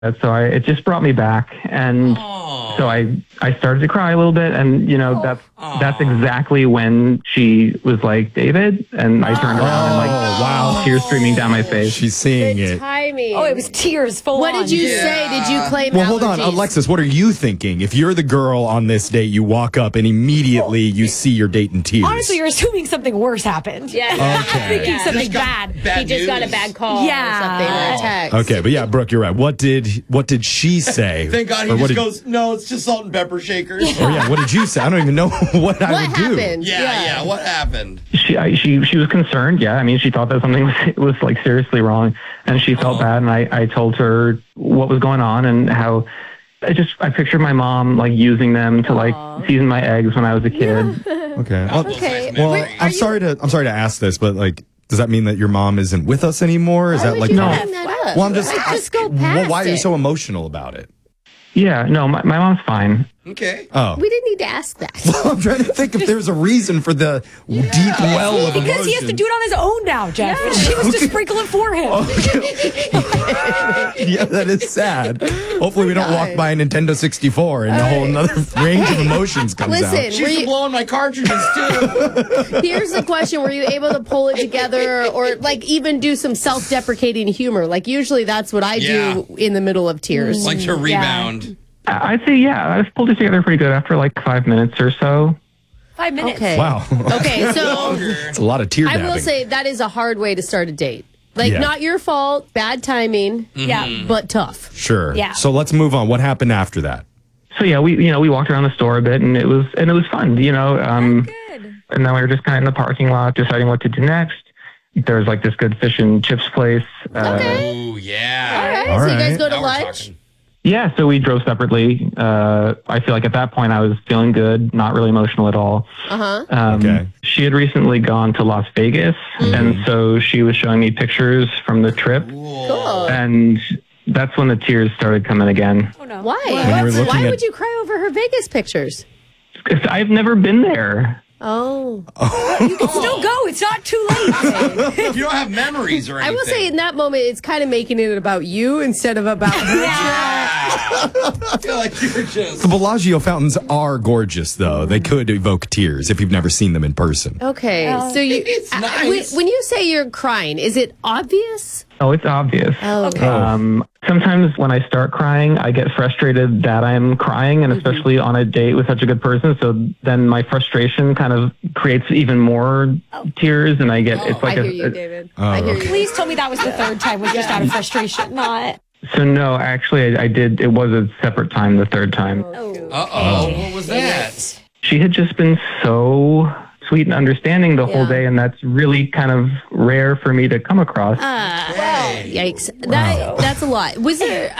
And so it just brought me back. And so I started to cry a little bit. And, that's exactly when she was like, David. And I turned around and tears streaming down my face. She's seeing it. Timing. Oh, it was tears full What on. did you say? Did you claim Well, hold on. allergies? Alexis, what are you thinking? If you're the girl on this date, you walk up and immediately you see your date in tears. Honestly, you're assuming something worse happened. Yeah. Thinking something bad. He just got a bad call or something or a text. Okay, but yeah, Brooke, you're right. What did she say? Thank God he just goes, no, it's just salt and pepper shakers. Or what did you say? I don't even know what I would happened? do. Yeah, what happened? She was concerned. Yeah. I mean, she thought that something was like seriously wrong and she felt bad. And I told her what was going on and how I pictured my mom like using them to like season my eggs when I was a kid. Okay. Okay. Well, I'm sorry to ask this, but like, does that mean that your mom isn't with us anymore? Is that like no? Well, I'm just go past why are you it. so emotional about it? Yeah, no, my mom's fine. Okay. Oh. We didn't need to ask that. Well, I'm trying to think if there's a reason for the deep well of emotion. Because he has to do it on his own now, Jeff. And she was just sprinkling for him. Yeah, that is sad. Hopefully we don't walk by a Nintendo 64 and a whole another range of emotions comes out. Listen, She's blowing my cartridges, too. here's the question. Were you able to pull it together or like even do some self-deprecating humor? Like usually that's what I do in the middle of tears. Like to rebound. I'd say, I've pulled it together pretty good after like 5 minutes or so. 5 minutes. Okay. Wow. Okay, so It's a lot of tear I dabbing. will say that is a hard way to start a date. Like, Yeah. not your fault, bad timing, Yeah. but tough. Sure. Yeah. So let's move on. What happened after that? So yeah, we walked around the store a bit and it was fun, Good. And then we were just kind of in the parking lot deciding what to do next. There was like this good fish and chips place. Oh, yeah. All right, so you guys right. go to Now we're lunch? talking. Yeah, so we drove separately. I feel like at that point I was feeling good, not really emotional at all. Okay. She had recently gone to Las Vegas, and so she was showing me pictures from the trip, Cool. and that's when the tears started coming again. Oh, no. Why? you were looking Why at- would you cry over her Vegas pictures? 'Cause I've never been there. Oh. You can still go. It's not too late. You don't have memories or I anything. will say in that moment, it's kind of making it about you instead of about her. I feel like you're just... The Bellagio fountains are gorgeous, though. They could evoke tears if you've never seen them in person. Okay, so you. It's nice. When you say you're crying, is it obvious? Oh, it's obvious. Oh, okay. Sometimes when I start crying, I get frustrated that I'm crying, and especially on a date with such a good person. So then my frustration kind of creates even more tears, and I get it's like I hear you, David. Oh, I hear you. Please tell me that was the third time was just out of frustration, not... So no, actually, I did. It was a separate time. The third time, Uh-oh. What was that? she had just been so sweet and understanding the whole Yeah. day, and that's really kind of rare for me to come across. Yikes! That's a lot. Was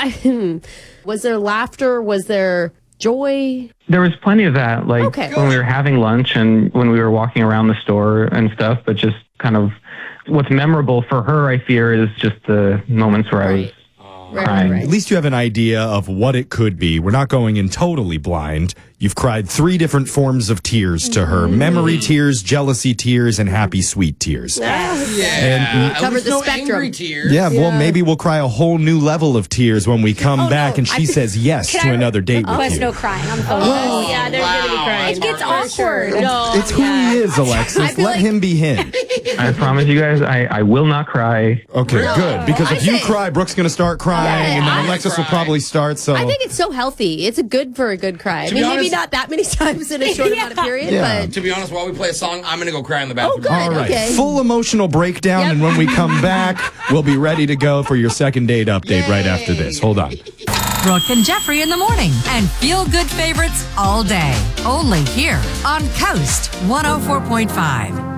there laughter? Was there joy? There was plenty of that, like Okay. when we were having lunch and when we were walking around the store and stuff. But just kind of what's memorable for her, I fear, is just the moments where I was crying. At least you have an idea of what it could be. We're not going in totally blind. You've cried 3 different forms of tears to her. Memory tears, jealousy tears, and happy sweet tears. Yeah. Covered At least the no spectrum. angry tears. Yeah, well, maybe we'll cry a whole new level of tears when we come back no. and she says yes to another date with Request you. no crying. I'm phone. Oh, yeah, they're going to be crying. It gets awkward. No, It's who he is, Alexis. feel Let like- him be him. I promise you guys, I will not cry. Okay, good. Because I if you say- cry, Brooke's going to start crying, Yeah, and then I Alexis will cry. probably start. So I think it's so healthy. It's good for a good cry. I To mean, be maybe honest- not that many times in a short amount of period, Yeah. but To be honest, while we play a song, I'm going to go cry in the bathroom. good. all right, okay. full emotional breakdown, Yep. and when we come back, we'll be ready to go for your second date update right after this. Hold on. Brooke and Jeffrey in the morning and feel good favorites all day. Only here on Coast 104.5.